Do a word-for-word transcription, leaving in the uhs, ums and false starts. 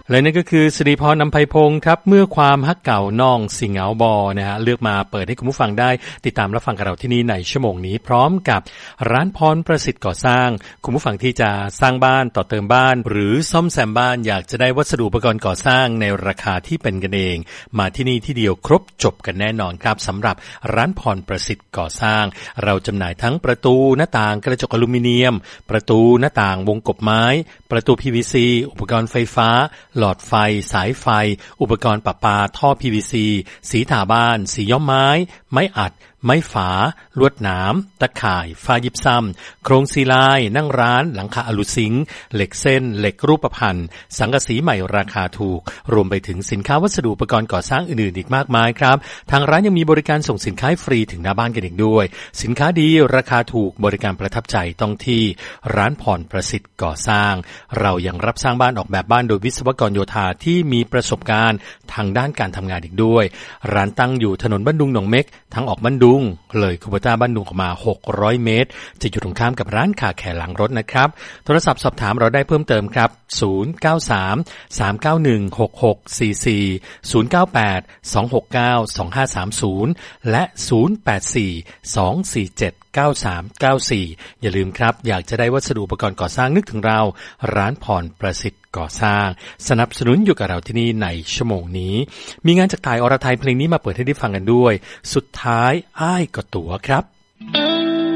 และนั่นก็คือสิริพร อำไพพงศ์ครับเมื่อความฮักเก่าน้องสิเหงาบอนะฮะเลือกมาเปิดให้คุณผู้ฟังได้ติดตามรับฟังกับเราที่นี่ในชั่วโมงนี้พร้อมกับร้านพรประสิทธิ์ก่อสร้างคุณผู้ฟังที่จะสร้างบ้านต่อเติมบ้านหรือซ่อมแซมบ้านอยากจะได้วัสดุอุปกรณ์ก่อสร้างในราคาที่เป็นกันเองมาที่นี่ที่เดียวครบจบกันแน่นอนครับสำหรับร้านพรประสิทธิ์ก่อสร้างเราจำหน่ายทั้งประตูหน้าต่างกระจกอลูมิเนียมประตูหน้าต่างวงกบไม้ประตู พี วี ซี อุปกรณ์ไฟฟ้าหลอดไฟสายไฟอุปกรณ์ประปาท่อ พี วี ซี สีทาบ้านสีย้อมไม้ไม้อัดไม้ฝาลวดหนามตะข่ายฝ้ายิบซ้ำโครงซีลายนั่งร้านหลังคาอลูซิงค์เหล็กเส้นเหล็กรูปพรรณสังกะสีใหม่ราคาถูกรวมไปถึงสินค้าวัสดุอุปกรณ์ก่อสร้างอื่นๆอีกมากมายครับทางร้านยังมีบริการส่งสินค้าฟรีถึงหน้าบ้านกันอีกด้วยสินค้าดีราคาถูกบริการประทับใจต้องที่ร้านพรประสิทธิ์ก่อสร้างเรายังรับสร้างบ้านออกแบบบ้านโดยวิศวกรโยธาที่มีประสบการณ์ทางด้านการทำงานอีกด้วยร้านตั้งอยู่ถนนบ้านดุงหนองเม็กทางออกบ้านดุงเลยคูเบต้าบ้านดุงออกมาหกร้อยเมตรจะอยู่ตรงข้ามกับร้านคาแคร์หลังรถนะครับโทรศัพท์สอบถามเราได้เพิ่มเติมครับศูนย์ เก้า สาม สาม เก้า หนึ่ง หก หก สี่ สี่ ศูนย์ เก้า แปด สอง หก เก้า สอง ห้า สาม ศูนย์และศูนย์ แปด สี่ สอง สี่ เจ็ด เก้า สาม เก้า สี่อย่าลืมครับอยากจะได้วัสดุอุปกรณ์ก่อสร้างนึกถึงเราร้านพรประสิทธิ์ก่อสร้างสนับสนุนอยู่กับเราที่นี่ในชั่วโมงนี้มีงานจากต่ายอรไทยเพลงนี้มาเปิดให้ได้ฟังกันด้วยสุดท้ายอ้ายก็ตั๋วครับ